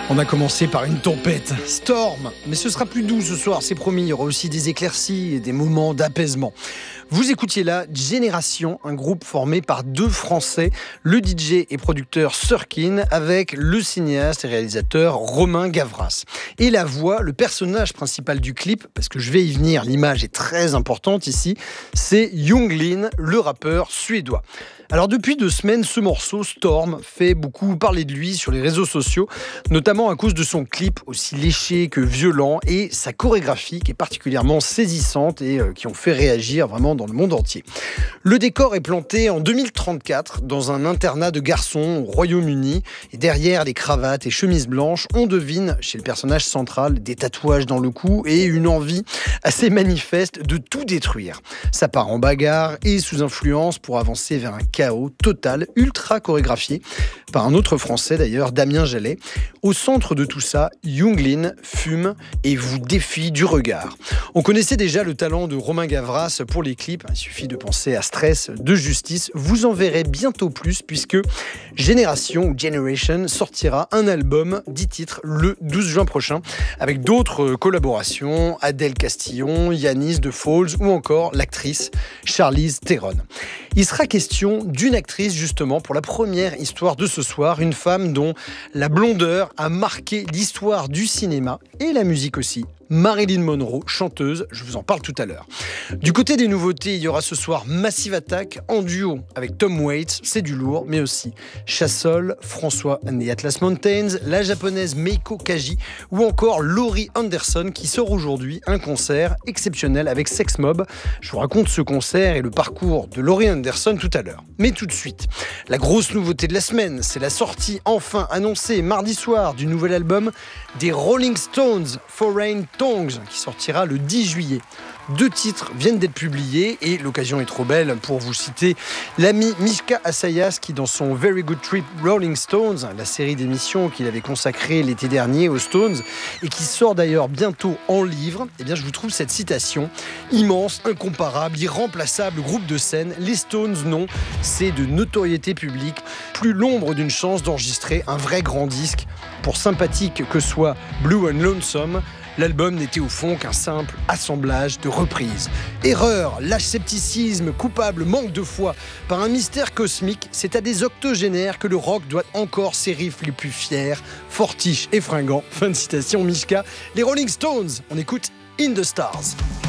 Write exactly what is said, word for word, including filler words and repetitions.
On a commencé par une tempête, Storm, mais ce sera plus doux ce soir, c'est promis, il y aura aussi des éclaircies et des moments d'apaisement. Vous écoutiez là Génération, un groupe formé par deux Français, le D J et producteur Surkin, avec le cinéaste et réalisateur Romain Gavras. Et la voix, le personnage principal du clip, parce que je vais y venir, l'image est très importante ici, c'est Yung Lean, le rappeur suédois. Alors depuis deux semaines, ce morceau, Storm, fait beaucoup parler de lui sur les réseaux sociaux, notamment à cause de son clip aussi léché que violent et sa chorégraphie qui est particulièrement saisissante et euh, qui ont fait réagir vraiment dans le monde entier. Le décor est planté en deux mille trente-quatre dans un internat de garçons au Royaume-Uni et derrière les cravates et chemises blanches, on devine chez le personnage central des tatouages dans le cou et une envie assez manifeste de tout détruire. Ça part en bagarre et sous influence pour avancer vers un chaos total, ultra chorégraphié par un autre Français d'ailleurs, Damien Jallet. Au centre de tout ça, Yung Lean fume et vous défie du regard. On connaissait déjà le talent de Romain Gavras pour les clips, il suffit de penser à Stress de Justice. Vous en verrez bientôt plus puisque Génération ou Generation sortira un album, dix titres, le douze juin prochain, avec d'autres collaborations, Adèle Castillon, Yanis de Falls ou encore l'actrice Charlize Theron. Il sera question d'une actrice justement pour la première histoire de ce soir, une femme dont la blondeur a marqué l'histoire du cinéma et la musique aussi. Marilyn Monroe, chanteuse, je vous en parle tout à l'heure. Du côté des nouveautés, il y aura ce soir Massive Attack en duo avec Tom Waits, c'est du lourd, mais aussi Chassol, François and the Atlas Mountains, la japonaise Meiko Kaji ou encore Laurie Anderson qui sort aujourd'hui un concert exceptionnel avec Sex Mob. Je vous raconte ce concert et le parcours de Laurie Anderson tout à l'heure. Mais tout de suite, la grosse nouveauté de la semaine, c'est la sortie enfin annoncée mardi soir du nouvel album des Rolling Stones, Foreign Tongues, qui sortira le dix juillet. Deux titres viennent d'être publiés et l'occasion est trop belle pour vous citer l'ami Mishka Assayas qui dans son Very Good Trip Rolling Stones, la série d'émissions qu'il avait consacrée l'été dernier aux Stones et qui sort d'ailleurs bientôt en livre, eh bien je vous trouve cette citation immense, incomparable, irremplaçable groupe de scène. Les Stones, non, c'est de notoriété publique, plus l'ombre d'une chance d'enregistrer un vrai grand disque. Pour sympathique que soit Blue and Lonesome, l'album n'était au fond qu'un simple assemblage de reprises. Erreur, lâche scepticisme, coupable, manque de foi. Par un mystère cosmique, c'est à des octogénaires que le rock doit encore ses riffs les plus fiers, fortiches et fringants. Fin de citation, Mishka. Les Rolling Stones, on écoute In the Stars.